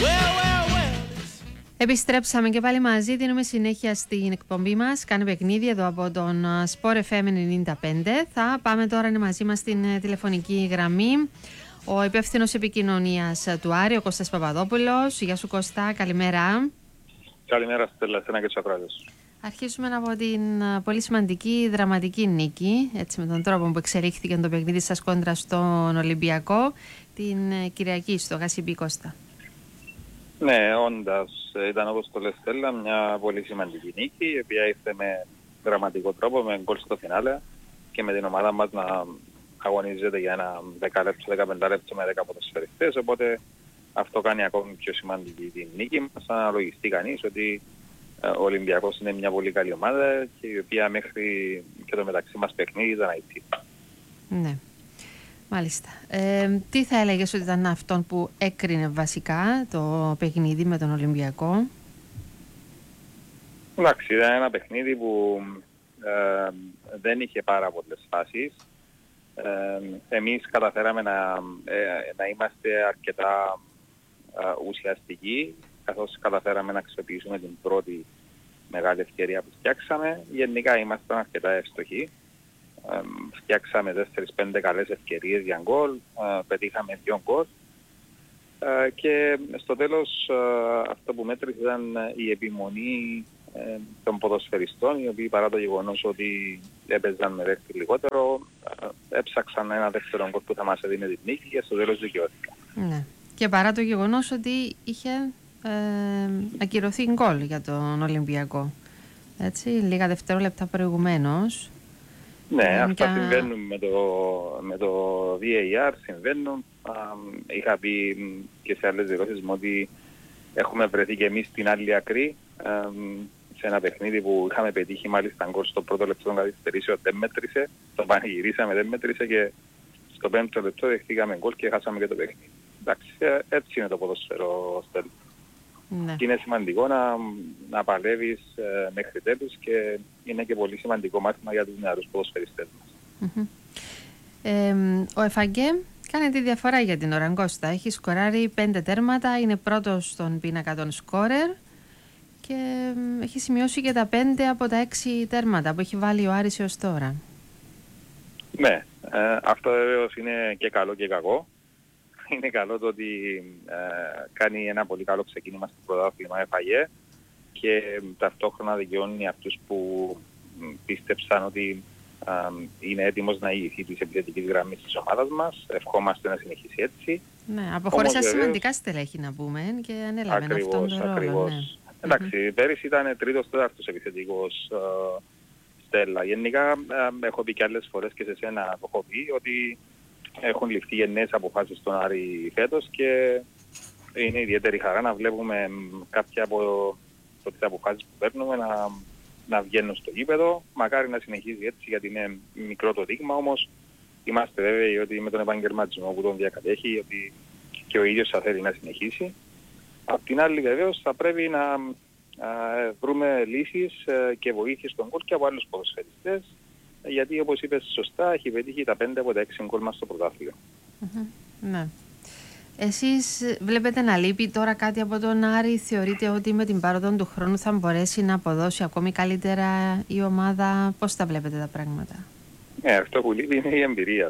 Επιστρέψαμε και πάλι μαζί, δίνουμε συνέχεια στην εκπομπή μας. Κάνει παιχνίδι εδώ από τον Sport FM 95. Θα πάμε τώρα, είναι μαζί μας στην τηλεφωνική γραμμή ο υπεύθυνος επικοινωνίας του Άρη, ο Κώστας Παπαδόπουλος. Γεια σου Κώστα, καλημέρα. Καλημέρα Στέλλα, εσένα και τους ακροατές. Αρχίσουμε από την πολύ σημαντική δραματική νίκη, έτσι με τον τρόπο που εξελίχθηκε το παιχνίδι σας κόντρα στον Ολυμπιακό την Κυριακή στο Γασιμπή, Κώστα. Ναι, όντας ήταν, όπως το λες Στέλλα, μια πολύ σημαντική νίκη, η οποία ήρθε με δραματικό τρόπο, με γκολ στο φινάλε και με την ομάδα μας να αγωνίζεται για ένα 10 λεπτό, 15 λεπτό με 10 ποδοσφαιριστές, οπότε αυτό κάνει ακόμη πιο σημαντική την νίκη μας. Αναλογιστεί κανείς ότι ο Ολυμπιακός είναι μια πολύ καλή ομάδα και η οποία μέχρι και το μεταξύ μας παιχνίδι ήταν αιτή. Ναι, μάλιστα. Τι θα έλεγες ότι ήταν αυτόν που έκρινε βασικά το παιχνίδι με τον Ολυμπιακό? Εντάξει, ήταν ένα παιχνίδι που δεν είχε πάρα πολλές φάσεις. Εμείς καταφέραμε να είμαστε αρκετά ουσιαστικοί, καθώς καταφέραμε να αξιοποιήσουμε την πρώτη μεγάλη ευκαιρία που φτιάξαμε. Γενικά ήμασταν αρκετά εύστοχοι. Φτιάξαμε 4-5 καλές ευκαιρίες για γκολ, πετύχαμε 2 γκολ και στο τέλος αυτό που μέτρησε ήταν η επιμονή των ποδοσφαιριστών, οι οποίοι παρά το γεγονός ότι έπαιζαν με δέχτη λιγότερο, έψαξαν ένα δεύτερο γκολ που θα μας έδινε την νίκη και στο τέλος δικαιώθηκαν. Ναι. Και παρά το γεγονός ότι είχε ακυρωθεί γκολ για τον Ολυμπιακό. Έτσι, λίγα δευτερόλεπτα προηγουμένως. Ναι, αυτά συμβαίνουν με το VAR, συμβαίνουν. Είχα πει και σε άλλες δηλώσεις μου ότι έχουμε βρεθεί και εμείς στην άλλη άκρη, σε ένα παιχνίδι που είχαμε πετύχει μάλιστα γκολ στο πρώτο λεπτό των καθυστερήσεων, δεν μέτρησε, το πανηγυρίσαμε, δεν μέτρησε και στο πέμπτο λεπτό δεχτήκαμε γκολ και χάσαμε και το παιχνίδι. Εντάξει, έτσι είναι το ποδόσφαιρο, Στέλ. Ναι. Και είναι σημαντικό να παλεύεις μέχρι τέλους και είναι και πολύ σημαντικό μάθημα για τους νεαρούς ποδοσφαιριστές μας. Ο Εφαγκέ κάνει τη διαφορά για την ώρα, Κώστα. Έχει σκοράρει 5 τέρματα, είναι πρώτος στον πίνακα των σκόρερ και έχει σημειώσει και τα 5 από τα 6 τέρματα που έχει βάλει ο Άρης έως τώρα. Ναι, αυτό βεβαίως είναι και καλό και κακό. Είναι καλό το ότι κάνει ένα πολύ καλό ξεκίνημα στο πρωτάθλημα Εφαγέ και ταυτόχρονα δικαιώνει αυτούς που πίστεψαν ότι είναι έτοιμος να ηγηθεί της επιθετικής γραμμής της ομάδας μας. Ευχόμαστε να συνεχίσει έτσι. Ναι, αποχώρησα σημαντικά στελέχη να πούμε και ανέλαβε αυτόν τον ρόλο. Ναι. Εντάξει, πέρυσι ήταν τρίτος-τέταρτος επιθετικός Στέλλα. Γενικά έχω πει και άλλες φορές και σε σένα το έχω πει ότι έχουν ληφθεί γενναίες αποφάσεις στον Άρη φέτος και είναι ιδιαίτερη χαρά να βλέπουμε κάποια από τις αποφάσεις που παίρνουμε να βγαίνουν στο γήπεδο. Μακάρι να συνεχίζει έτσι γιατί είναι μικρό το δείγμα, όμως είμαστε βέβαιοι ότι με τον επαγγελματισμό που τον διακατέχει ότι και ο ίδιος θα θέλει να συνεχίσει. Απ' την άλλη βεβαίως θα πρέπει να βρούμε λύσεις και βοήθειες στον γκολ και από άλλους ποδοσφαιριστές, γιατί όπως είπες σωστά έχει πετύχει τα 5 από τα 6 γκολ μας στο πρωτάθλημα. Ναι. Εσείς βλέπετε να λείπει τώρα κάτι από τον Άρη? Θεωρείτε ότι με την πάροδο του χρόνου θα μπορέσει να αποδώσει ακόμη καλύτερα η ομάδα? Πώς τα βλέπετε τα πράγματα? Ναι, αυτό που λείπει είναι η εμπειρία,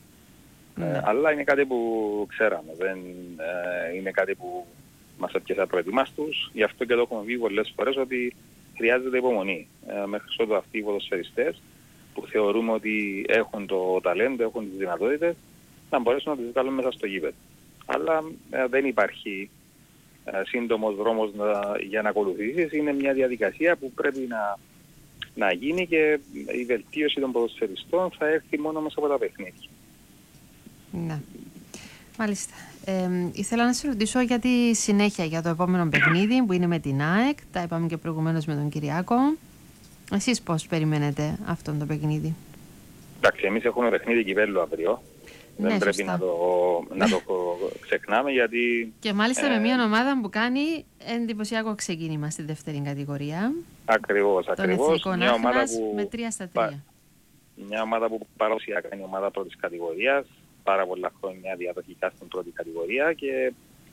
αλλά είναι κάτι που ξέραμε, δεν είναι κάτι που μας έπιασε απροετοιμάστους. Γι' αυτό και το έχουμε πει πολλές φορές ότι χρειάζεται υπομονή μέχρι ότου αυτοί οι ποδοσφαιριστές που θεωρούμε ότι έχουν το ταλέντο, έχουν τις δυνατότητες, να μπορέσουν να τις βγάλουν μέσα στο γήπεδο. Αλλά δεν υπάρχει σύντομος δρόμος για να ακολουθήσεις. Είναι μια διαδικασία που πρέπει να γίνει και η βελτίωση των ποδοσφαιριστών θα έρθει μόνο μέσα από τα παιχνίδια. Ναι. Μάλιστα. Ήθελα να σε ρωτήσω για τη συνέχεια, για το επόμενο παιχνίδι που είναι με την ΑΕΚ. Τα είπαμε και προηγουμένως με τον Κυριάκο. Εσείς πώς περιμένετε αυτό το παιχνίδι? Εντάξει, εμείς έχουμε παιχνίδι κυπέλλου αύριο. Ναι, δεν πρέπει να το ξεχνάμε γιατί... Και μάλιστα με μια ομάδα που κάνει εντυπωσιακό ξεκίνημα στη δεύτερη κατηγορία. Ακριβώς. Μια ομάδα που με 3-3. Μια ομάδα που παραδοσιακά είναι ομάδα πρώτης κατηγορίας. Πάρα πολλά χρόνια διαδοχικά στην πρώτη κατηγορία και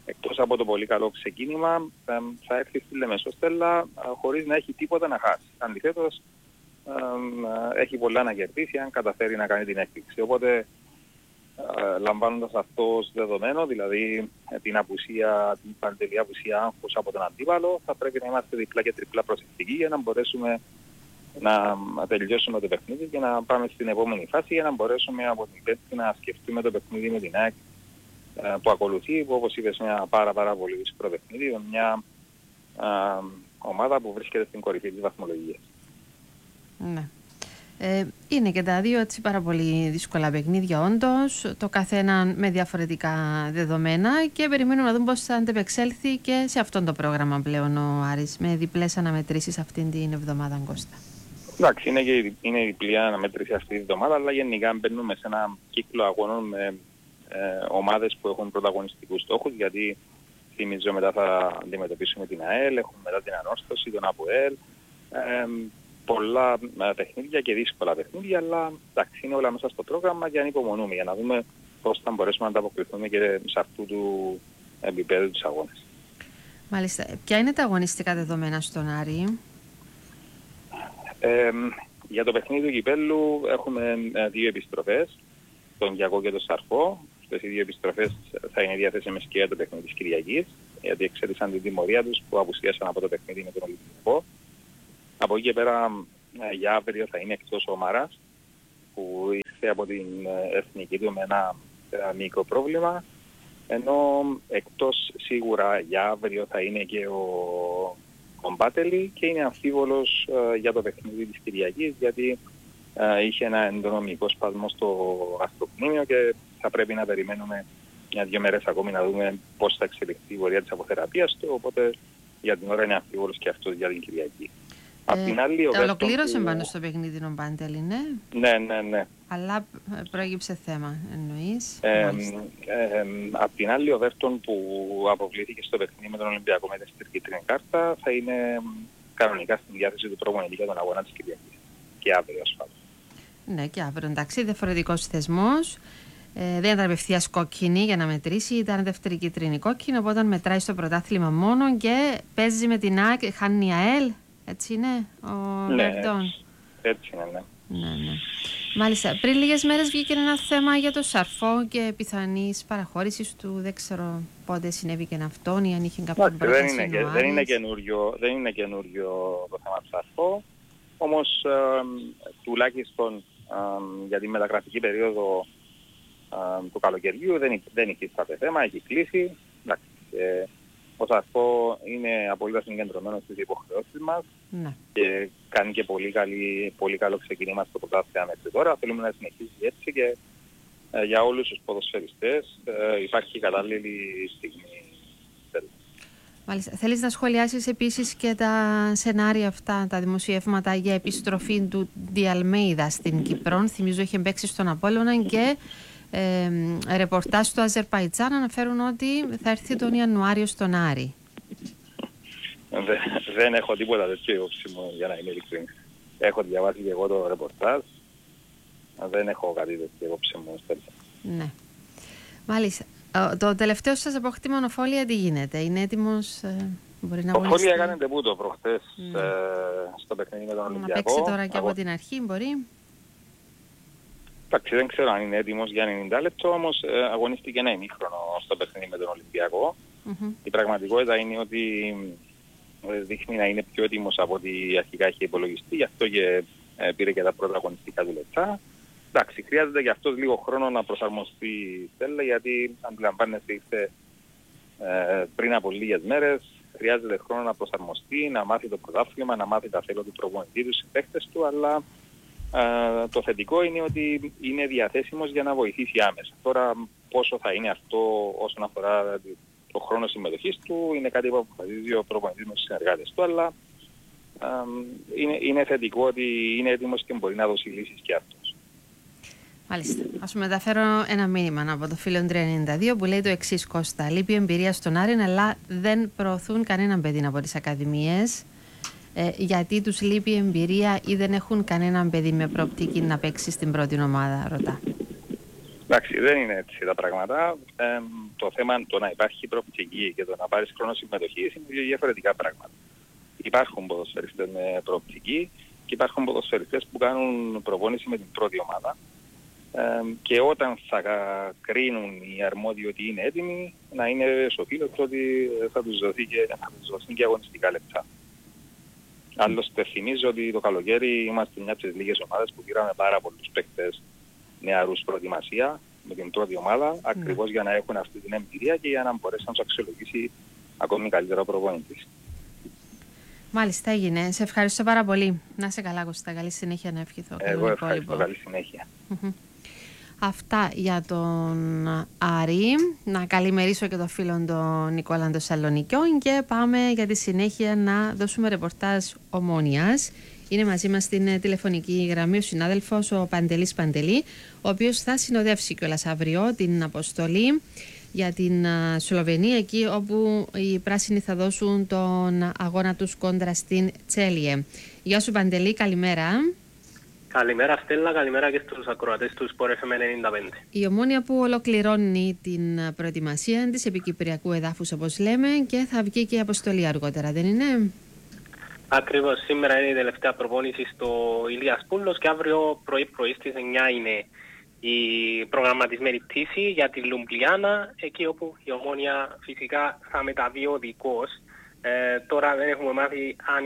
εκτός από το πολύ καλό ξεκίνημα, θα έρθει στη Λεμεσό Στέλλα χωρίς να έχει τίποτα να χάσει. Αντιθέτως, έχει πολλά να κερδίσει αν καταφέρει να κάνει την έκπληξη. Οπότε, λαμβάνοντας αυτό ως δεδομένο, δηλαδή την παντελή απουσία άγχους από τον αντίπαλο, θα πρέπει να είμαστε διπλά και τριπλά προσεκτικοί για να μπορέσουμε να τελειώσουμε το παιχνίδι και να πάμε στην επόμενη φάση για να μπορέσουμε από την Πέμπτη να σκεφτούμε το παιχνίδι με την ΑΕΚ που ακολουθεί, που όπως είπες μια πάρα πολύ δύσκολο παιχνίδι, μια ομάδα που βρίσκεται στην κορυφή της βαθμολογίας. Ναι. Είναι και τα δύο έτσι πάρα πολύ δύσκολα παιχνίδια όντως, το καθένα με διαφορετικά δεδομένα και περιμένουμε να δούμε πώς θα αντεπεξέλθει και σε αυτό το πρόγραμμα πλέον ο Άρης με διπλές αναμετρήσεις αυτήν την εβδομάδα, Κώστα. Εντάξει, είναι η διπλή αναμέτρηση αυτή τη εβδομάδα, αλλά γενικά μπαίνουμε σε ένα κύκλο αγώνων με ομάδες που έχουν πρωταγωνιστικούς στόχους, γιατί θυμίζω μετά θα αντιμετωπίσουμε την ΑΕΛ, έχουμε μετά την Ανόρθωση, τον ΑΠΟΕΛ, πολλά παιχνίδια και δύσκολα παιχνίδια, αλλά εντάξει, είναι όλα μέσα στο πρόγραμμα και ανυπομονούμε για να δούμε πώς θα μπορέσουμε να ανταποκριθούμε και σε αυτού του επίπεδου τους αγώνες. Μάλιστα. Ποια είναι τα αγωνιστικά δεδομένα στον Άρη? Για το παιχνίδι του κυπέλλου έχουμε δύο επιστροφές, τον Κιακό και τον Σαρφό. Αυτές οι δύο επιστροφές θα είναι διαθέσιμες και για το παιχνίδι της Κυριακής, γιατί εξέλιξαν την τιμωρία τους που απουσίασαν από το παιχνίδι με τον Ολυμπιακό. Από εκεί και πέρα για αύριο θα είναι εκτός ο Μάρας, που ήρθε από την εθνική του με ένα μικρό πρόβλημα, ενώ εκτός σίγουρα για αύριο θα είναι και ο Μπάτελη και είναι αμφίβολος για το παιχνίδι της Κυριακής, γιατί είχε ένα εντονομικό σπασμό στο αστροπνήμιο και θα πρέπει να περιμένουμε 1-2 μέρες ακόμη να δούμε πώς θα εξελιχθεί η πορεία της αποθεραπείας του, οπότε για την ώρα είναι αμφίβολος και αυτός για την Κυριακή. Ολοκλήρωσε πάνω στο παιχνίδι ο Μπάντελη, ναι. Ναι. Αλλά προέκυψε θέμα, εννοείς. Απ' την άλλη, ο Βέρτον που αποβλήθηκε στο παιχνίδι με τον Ολυμπιακό με την κίτρινη κάρτα θα είναι κανονικά στην διάθεση του προπονητή για τον αγώνα της Κυριακής. Και αύριο ασφαλώς. Ναι, και αύριο, εντάξει, διαφορετικός θεσμός. Δεν ήταν απευθείας κόκκινη για να μετρήσει, ήταν δεύτερη κίτρινη κόκκινη, οπότε μετράει στο πρωτάθλημα μόνο και παίζει με την ΑΕΚ, χάνει η ΑΕΛ. Έτσι είναι ο Βερντών? Έτσι είναι, ναι. Μάλιστα. Πριν λίγες μέρες βγήκε ένα θέμα για το Σαρφό και πιθανής παραχώρησης του. Δεν ξέρω πότε συνέβη και αυτόν ή αν είχε κάποια πρόταση. Δεν είναι καινούριο το θέμα του Σαρφό. Όμως τουλάχιστον για τη μεταγραφική περίοδο του καλοκαιριού δεν υφίσταται θέμα, έχει κλείσει. Ο Σαρφό είναι απολύτως συγκεντρωμένος στις υποχρεώσεις μας και κάνει και πολύ καλό ξεκίνημα στο πρωτάθλημα μέχρι τώρα. Θέλουμε να συνεχίσει έτσι και για όλους τους ποδοσφαιριστές υπάρχει κατάλληλη στιγμή. Μάλιστα. Θέλεις να σχολιάσεις επίσης και τα σενάρια αυτά, τα δημοσιεύματα για επιστροφή του Διαλμέιδα στην Κύπρο? Θυμίζω είχε παίξει στον Απόλλωνα και ρεπορτάζ του Αζερπαϊτζάν αναφέρουν ότι θα έρθει τον Ιανουάριο στον Άρη. Δεν έχω τίποτα τέτοιο υπόψη μου, για να είμαι ειλικρινής. Έχω διαβάσει και εγώ το ρεπορτάζ. Δεν έχω κάτι τέτοιο υπόψη μου. Ναι. Μάλιστα. Το τελευταίο σας απόκτημα ο Φόλια τι γίνεται? Είναι έτοιμος? Μπορεί να αγωνιστεί? Ο Φόλια έκανε τεπούτο προχτές στο παιχνίδι με τον Ολυμπιακό. Να παίξει τώρα και από την αρχή μπορεί? Εντάξει, δεν ξέρω αν είναι έτοιμος για 90 λεπτό, όμως αγωνίστηκε ένα ημίχρονο στο παιχνίδι με τον Ολυμπιακό. Η πραγματικότητα είναι ότι δείχνει να είναι πιο έτοιμος από ό,τι αρχικά είχε υπολογιστεί, γι' αυτό και πήρε και τα πρώτα αγωνιστικά του λεπτά. Εντάξει, χρειάζεται και αυτός λίγο χρόνο να προσαρμοστεί η Στέλλα, γιατί αντιλαμβάνεστε ήρθε πριν από λίγες μέρες, χρειάζεται χρόνο να προσαρμοστεί, να μάθει το πρωτάθλημα, να μάθει τα θέλω του προπονητή του, συμπαίκτες του, αλλά το θετικό είναι ότι είναι διαθέσιμος για να βοηθήσει άμεσα. Τώρα πόσο θα είναι αυτό όσον αφορά το χρόνο συμμετοχής του είναι κάτι που αποφασίζει ο προπονητής με τους συνεργάτες του, αλλά είναι θετικό ότι είναι έτοιμος και μπορεί να δώσει λύσεις και αυτός. Μάλιστα. Ας σου μεταφέρω ένα μήνυμα από το φίλο 392 που λέει το εξής, Κώστα. Λείπει εμπειρία στον Άρη, αλλά δεν προωθούν κανέναν παιδί από τις ακαδημίες. Γιατί τους λείπει εμπειρία ή δεν έχουν κανέναν παιδί με προοπτική να παίξει στην πρώτη ομάδα, ρωτά. Εντάξει, δεν είναι έτσι τα πράγματα. Το θέμα το να υπάρχει προοπτική και το να πάρεις χρόνο συμμετοχής είναι δύο διαφορετικά πράγματα. Υπάρχουν ποδοσφαιριστές με προοπτική και υπάρχουν ποδοσφαιριστές που κάνουν προπόνηση με την πρώτη ομάδα. Και όταν θα κρίνουν οι αρμόδιοι ότι είναι έτοιμοι, να είναι σοφίλες ότι θα τους δοθούν και αγωνιστικά λεπτά. Άλλωστε θυμίζω ότι το καλοκαίρι είμαστε μια από τις λίγες ομάδες που πήραμε πάρα πολλούς παίκτες νεαρούς προετοιμασία με την πρώτη ομάδα, ακριβώς για να έχουν αυτή την εμπειρία και για να μπορέσει να τους αξιολογήσει ακόμη καλύτερο προπονητής. Μάλιστα, έγινε. Σε ευχαριστώ πάρα πολύ. Να είσαι καλά, Κώστα. Καλή συνέχεια να ευχηθώ. Εγώ ευχαριστώ. Καλή συνέχεια. Αυτά για τον Άρη. Να καλημερίσω και το φίλον τον Νικόλα των Σαλονικιών και πάμε για τη συνέχεια να δώσουμε ρεπορτάζ Ομόνιας. Είναι μαζί μας στην τηλεφωνική γραμμή ο συνάδελφος ο Παντελής Παντελή, ο οποίος θα συνοδεύσει κιόλας αύριο την αποστολή για την Σλοβενία, εκεί όπου οι πράσινοι θα δώσουν τον αγώνα τους κόντρα στην Τσέλιε. Γεια σου Παντελή, καλημέρα. Καλημέρα Στέλλα, καλημέρα και στους ακροατές του Sport FM 95. Η Ομόνοια που ολοκληρώνει την προετοιμασία της επί κυπριακού εδάφους, όπως λέμε, και θα βγει και η αποστολή αργότερα, δεν είναι? Ακριβώς, σήμερα είναι η τελευταία προπόνηση στο Ηλίας Πούλος και αύριο πρωί στις 9 είναι η προγραμματισμένη πτήση για τη Λουμπλιάνα, εκεί όπου η Ομόνοια φυσικά θα μεταβεί οδικός. Τώρα δεν έχουμε μάθει αν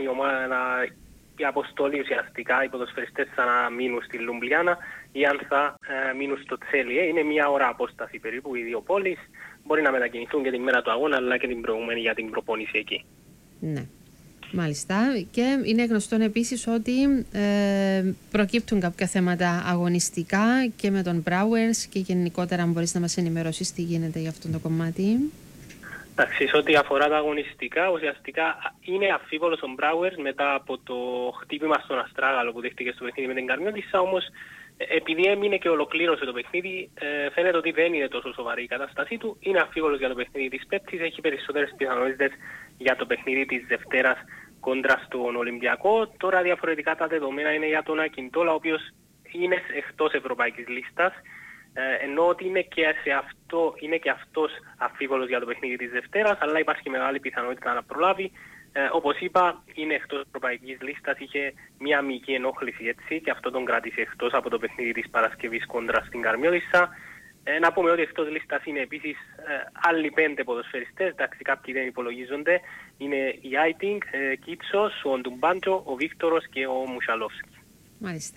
η αποστολή ουσιαστικά, οι ποδοσφαιριστές θα μείνουν στη Λουμπλιάνα ή αν θα μείνουν στο Τσέλιε. Είναι μια ώρα απόσταση περίπου οι δύο πόλεις. Μπορεί να μετακινηθούν και την μέρα του αγώνα, αλλά και την προηγούμενη για την προπόνηση εκεί. Ναι. Μάλιστα, και είναι γνωστόν επίσης ότι προκύπτουν κάποια θέματα αγωνιστικά και με τον Μπράουερς και γενικότερα αν μπορείς να μας ενημερώσεις τι γίνεται για αυτό το κομμάτι. Εντάξει, σε ό,τι αφορά τα αγωνιστικά, ουσιαστικά είναι αμφίβολος ο Μπράουερς μετά από το χτύπημα στον Αστράγαλο που δέχτηκε στο παιχνίδι με την Καρμιώτισσα, όμως επειδή έμεινε και ολοκλήρωσε το παιχνίδι, φαίνεται ότι δεν είναι τόσο σοβαρή η κατάστασή του. Είναι αμφίβολος για το παιχνίδι της Πέμπτης, έχει περισσότερες πιθανότητες για το παιχνίδι της Δευτέρας κόντρα στον Ολυμπιακό. Τώρα διαφορετικά τα δεδομένα είναι για τον Ακιντόλα, ο οποίος είναι εκτός ευρωπαϊκής λίστας, ενώ ότι είναι και αυτός αμφίβολος για το παιχνίδι της Δευτέρας, αλλά υπάρχει μεγάλη πιθανότητα να προλάβει. Όπως είπα, είναι εκτός ευρωπαϊκής λίστας, είχε μια μυϊκή ενόχληση έτσι και αυτό τον κράτησε εκτός από το παιχνίδι της Παρασκευής κόντρα στην Καρμιώτισσα. Να πούμε ότι εκτός λίστας είναι επίσης άλλοι 5 ποδοσφαιριστές, εντάξει κάποιοι δεν υπολογίζονται. Είναι η Άιτινγκ, Κίτσος, ο Ντουμπάντζο, ο Βίκτορος και ο Μουσαλόφσκι. Μάλιστα.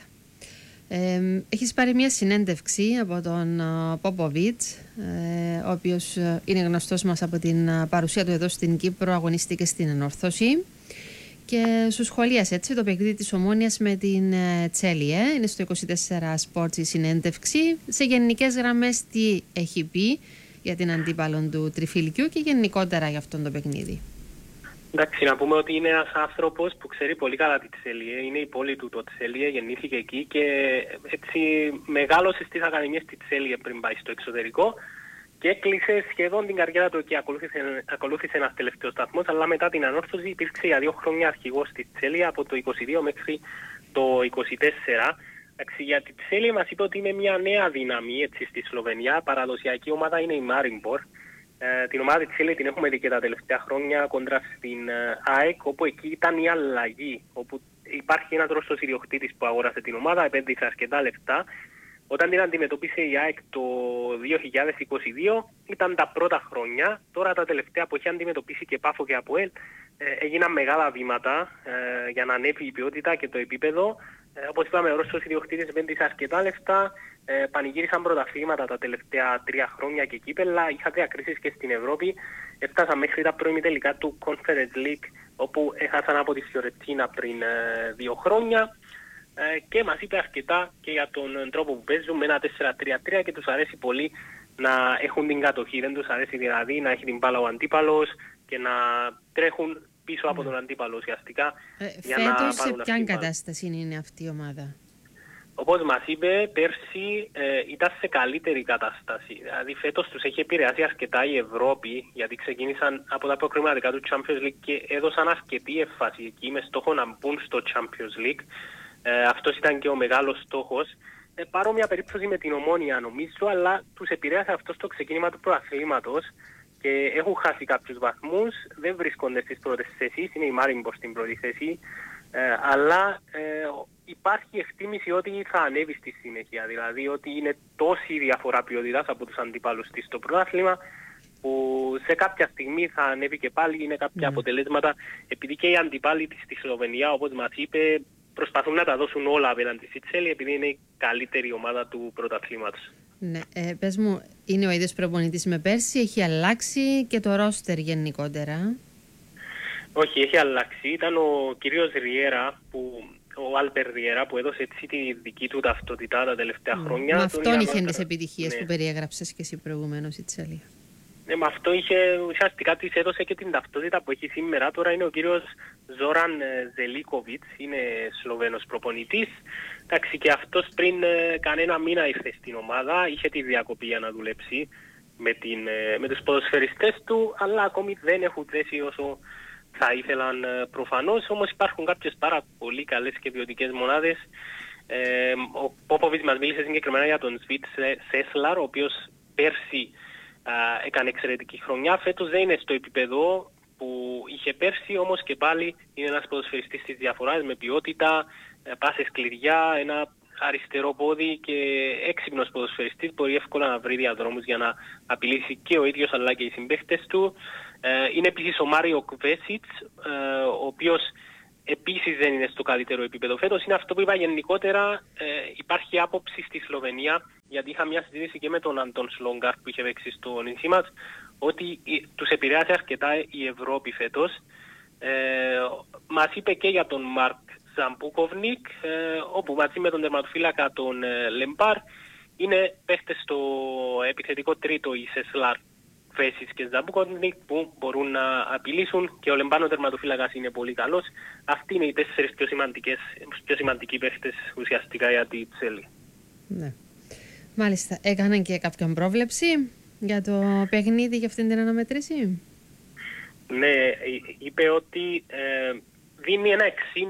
Έχεις πάρει μια συνέντευξη από τον Πόποβιτς, ο οποίος είναι γνωστός μας από την παρουσία του εδώ στην Κύπρο, αγωνίστηκε στην Ανόρθωση και σου σχολίασε έτσι το παιχνίδι της Ομόνοιας με την Τσέλιε. Είναι στο 24 Sports η συνέντευξη. Σε γενικές γραμμές τι έχει πει για την αντίπαλον του Τριφυλικιού και γενικότερα για αυτόν το παιχνίδι? Εντάξει, να πούμε ότι είναι ένας άνθρωπος που ξέρει πολύ καλά τη Τσέλιε. Είναι η πόλη του το Τσέλιε, γεννήθηκε εκεί και έτσι μεγάλωσε στις ακαδημίες τη Τσέλιε πριν πάει στο εξωτερικό και έκλεισε σχεδόν την καριέρα του και ακολούθησε ένας τελευταίος σταθμός, αλλά μετά την Ανόρθωση υπήρξε για 2 χρόνια αρχηγός στη Τσέλιε από το 22 μέχρι το 24. Εντάξει, για τη Τσέλιε μας είπε ότι είναι μια νέα δύναμη έτσι, στη Σλοβενία. Παραδοσιακή ομάδα είναι η Μάριμπορ. Την ομάδα της Τσέλιε την έχουμε δει και τα τελευταία χρόνια κόντρα στην ΑΕΚ, όπου εκεί ήταν η αλλαγή, όπου υπάρχει ένας Ρώσος ιδιοκτήτης που αγόρασε την ομάδα, επένδυσε αρκετά λεφτά. Όταν την αντιμετωπίσε η ΑΕΚ το 2022 ήταν τα πρώτα χρόνια. Τώρα τα τελευταία που έχει αντιμετωπίσει και Πάφο και ΑΠΟΕΛ έγιναν μεγάλα βήματα για να ανέβει η ποιότητα και το επίπεδο. Όπως είπαμε, ο Ρώσος ιδιοκτήτης επένδυσε αρκετά λεφτά. Πανηγύρισαν πρωταθλήματα τα τελευταία 3 χρόνια και κύπελλα. Είχαν διακρίσεις και στην Ευρώπη. Έφτασαν μέχρι τα προημιτελικά του Conference League, όπου έχασαν από τη Φιωρεντίνα πριν 2 χρόνια. Και μας είπε αρκετά και για τον τρόπο που παίζουν με ένα 4-3-3 και τους αρέσει πολύ να έχουν την κατοχή. Δεν τους αρέσει δηλαδή να έχει την μπάλα ο αντίπαλος και να τρέχουν πίσω από τον αντίπαλο ουσιαστικά. Φέτος σε ποια κατάσταση είναι αυτή η ομάδα? Όπως μας είπε, πέρσι ήταν σε καλύτερη κατάσταση. Δηλαδή φέτος τους έχει επηρεάσει αρκετά η Ευρώπη, γιατί ξεκίνησαν από τα προκριματικά του Champions League και έδωσαν αρκετή έμφαση εκεί με στόχο να μπουν στο Champions League. Αυτός ήταν και ο μεγάλος στόχος παρόμοια περίπτωση με την Ομόνοια νομίζω, αλλά τους επηρέασε αυτό στο ξεκίνημα του πρωταθλήματος και έχουν χάσει κάποιους βαθμούς, δεν βρίσκονται στις πρώτες θέσεις, είναι η Μάριμπορ στην πρώτη θέση, αλλά υπάρχει εκτίμηση ότι θα ανέβει στη συνέχεια, δηλαδή ότι είναι τόση διαφορά ποιότητας από τους αντιπάλους της στο πρωτάθλημα, που σε κάποια στιγμή θα ανέβει και πάλι, είναι κάποια αποτελέσματα, επειδή και οι αντιπάλοι της στη Σλοβενία, όπως μας είπε, προσπαθούν να τα δώσουν όλα απέναντι στη Τσέλη, επειδή είναι η καλύτερη ομάδα του πρωταθλήματος. Ναι, πες μου, είναι ο ίδιος προπονητής με πέρσι, έχει αλλάξει και το ρόστερ γενικότερα? Όχι, έχει αλλάξει. Ήταν ο κύριος Ριέρα, ο Άλπερ Ριέρα, που έδωσε έτσι τη δική του ταυτότητα τα τελευταία χρόνια. Με αυτόν είχε τις επιτυχίες που περιέγραψες και εσύ προηγουμένως η Τσέλια. Ναι, με αυτό ουσιαστικά της έδωσε και την ταυτότητα που έχει σήμερα. Τώρα είναι ο κύριος Ζόραν Ζελίκοβιτς, είναι Σλοβαίνος προπονητής. Εντάξει, και αυτός πριν κανένα μήνα ήρθε στην ομάδα, είχε τη διακοπή για να δουλέψει με τους ποδοσφαιριστές του, αλλά ακόμη δεν έχουν θέσει όσο θα ήθελαν προφανώς. Όμως υπάρχουν κάποιες πάρα πολύ καλές και ποιοτικές μονάδες. Ο Πόποβιτς μας μίλησε συγκεκριμένα για τον Σβίτ Σέσλαρ, ο οποίος πέρσι έκανε εξαιρετική χρονιά. Φέτος δεν είναι στο επίπεδο που είχε πέρσι, όμως και πάλι είναι ένας ποδοσφαιριστής της διαφοράς με ποιότητα, πάσες κλειδιά, ένα αριστερό πόδι και έξυπνος ποδοσφαιριστής. Μπορεί εύκολα να βρει διαδρόμους για να απειλήσει και ο ίδιος αλλά και οι συμπαίχτες του. Είναι επίσης ο Μάριο Κβέσιτς, ο οποίος επίσης δεν είναι στο καλύτερο επίπεδο φέτος. Είναι αυτό που είπα γενικότερα, υπάρχει άποψη στη Σλοβενία, γιατί είχα μια συζήτηση και με τον Αντών Σλόγκαρ που είχε παίξει στο νησί μας, ότι τους επηρεάζει αρκετά η Ευρώπη φέτος. Μας είπε και για τον Μαρκ Ζαμπούκοβνικ, όπου μαζί με τον τερματοφύλακα τον Λεμπάρ είναι παίχτες στο επιθετικό τρίτο η Σεσλάρ, Βέσιτς και Ζαμπούκοβνικ που μπορούν να απειλήσουν, και ο Λεμπάνο τερματοφύλακας είναι πολύ καλός. Αυτοί είναι οι 4 πιο σημαντικοί παίχτες ουσιαστικά για τη Τσέλη. Ναι. Μάλιστα. Έκαναν και κάποιον πρόβλεψη για το παιχνίδι για αυτήν την αναμέτρηση? Ναι, είπε ότι δίνει ένα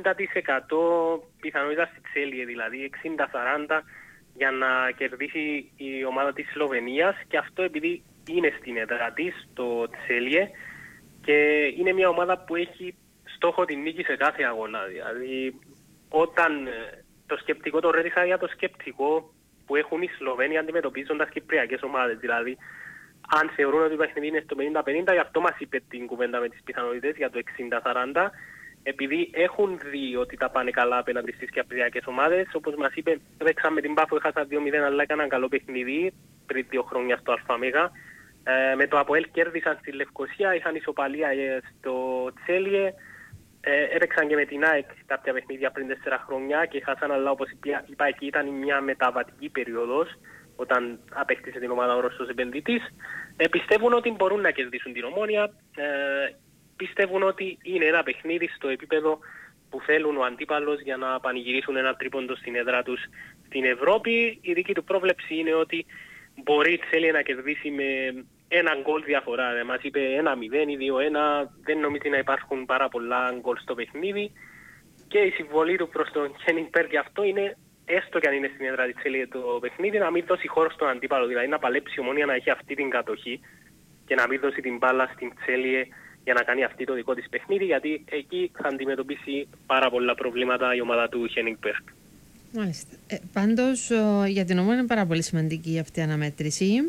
60% πιθανότητα στη Τσέλη, δηλαδή 60-40 για να κερδίσει η ομάδα της Σλοβενίας, και αυτό επειδή είναι στην έδρα της, το Τσέλιε, και είναι μια ομάδα που έχει στόχο την νίκη σε κάθε αγώνα. Δηλαδή, όταν το σκεπτικό, το ρώτησα για το σκεπτικό που έχουν οι Σλοβαίνοι αντιμετωπίζοντας κυπριακές ομάδες. Δηλαδή, αν θεωρούν ότι το παιχνίδι είναι στο 50-50, γι' αυτό μας είπε την κουβέντα με τις πιθανότητες για το 60-40, επειδή έχουν δει ότι τα πάνε καλά απέναντι στις κυπριακές ομάδες. Όπως μας είπε, παίξαμε την Πάφο, έχασα 2-0, αλλά έκαναν καλό παιχνίδι πριν 2 χρόνια στο ΑΜΕΓΑ. Με το ΑΠΟΕΛ κέρδισαν στη Λευκοσία, είχαν ισοπαλία στο Τσέλιε. Έπαιξαν και με την ΑΕΚ κάποια παιχνίδια πριν 4 χρόνια και χάσαν, αλλά όπως είπα εκεί ήταν μια μεταβατική περίοδος όταν απέκτησε την ομάδα ο Ρώσος επενδυτής. Πιστεύουν ότι μπορούν να κερδίσουν την Ομόνοια. Πιστεύουν ότι είναι ένα παιχνίδι στο επίπεδο που θέλουν ο αντίπαλος για να πανηγυρίσουν ένα τρίποντο στην έδρα τους στην Ευρώπη. Η δική του πρόβλεψη είναι ότι μπορεί η Τσέλια να κερδίσει με ένα γκολ διαφορά. Μας είπε 1-0 ή 2-1, δεν νομίζει να υπάρχουν πάρα πολλά γκολ στο παιχνίδι, και η συμβολή του προς τον Χένινγκ Μπεργκ γι' αυτό είναι, έστω και αν είναι στην έδρα της Τσέλια το παιχνίδι, να μην δώσει χώρο στον αντίπαλο, δηλαδή να παλέψει η Ομόνοια να έχει αυτή την κατοχή και να μην δώσει την μπάλα στην Τσέλια για να κάνει αυτή το δικό της παιχνίδι, γιατί εκεί θα αντιμετωπίσει πάρα πολλά προβλήματα η ομάδα του Χένινγκ Μπεργκ. Μάλιστα. Πάντως για την Ομόνοια είναι πάρα πολύ σημαντική αυτή η αναμέτρηση.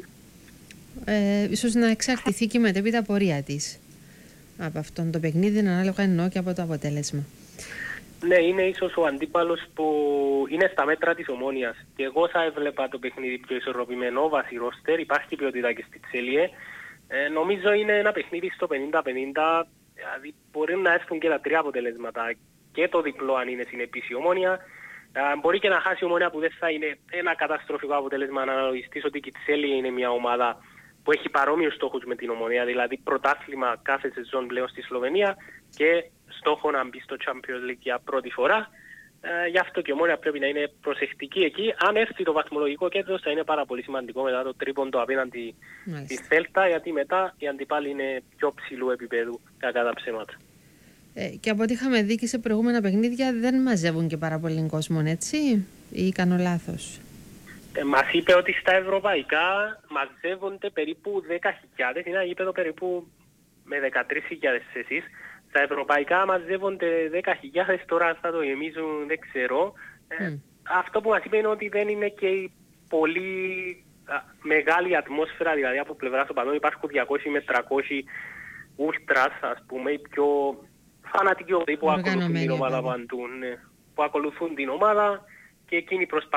Ίσως να εξαρτηθεί και η μετέπειτα πορεία της από αυτόν το παιχνίδι, ανάλογα εννοώ και από το αποτέλεσμα. Ναι, είναι ίσως ο αντίπαλος που είναι στα μέτρα της Ομόνοιας. Και εγώ θα έβλεπα το παιχνίδι πιο ισορροπημένο, βάσει ρόστερ, υπάρχει ποιότητα και στη Τσέλιε. Νομίζω είναι ένα παιχνίδι στο 50-50, δηλαδή μπορεί να έρθουν και τα 3 αποτελέσματα, και το διπλό αν είναι συνεπής η Ομόνοια. Μπορεί και να χάσει η Ομόνοια, που δεν θα είναι ένα καταστροφικό αποτέλεσμα, να αναλογιστείς ότι η Τσέλιε είναι μια ομάδα που έχει παρόμοιους στόχους με την Ομόνοια, δηλαδή πρωτάθλημα κάθε σεζόν πλέον στη Σλοβενία και στόχο να μπει στο Champions League για πρώτη φορά. Γι' αυτό και η Ομόνοια πρέπει να είναι προσεκτική εκεί. Αν έρθει το βαθμολογικό κέντρο θα είναι πάρα πολύ σημαντικό μετά το τρίποντο απέναντι στη Θέλτα, γιατί μετά οι αντιπάλοι είναι πιο ψηλού επίπεδου, κακά τα ψέματα. Και από ό,τι είχαμε δει και σε προηγούμενα παιχνίδια δεν μαζεύουν και πάρα πολύ κόσμο, έτσι, ή κάνω λάθος? Μας είπε ότι στα ευρωπαϊκά μαζεύονται περίπου 10.000, είναι ένα γήπεδο περίπου με 13.000 θέσεις. Στα ευρωπαϊκά μαζεύονται 10.000, τώρα θα το γεμίζουν, δεν ξέρω. Αυτό που μας είπε είναι ότι δεν είναι και η πολύ μεγάλη ατμόσφαιρα, δηλαδή από πλευράς οπαδών υπάρχουν 200 με 300 ούλτρας, ας πούμε, οι πιο φανατικοί οπαδοί που ακολουθούν την ομάδα παντού, που ακολουθούν την ομάδα και εκείνοι προσπαθούν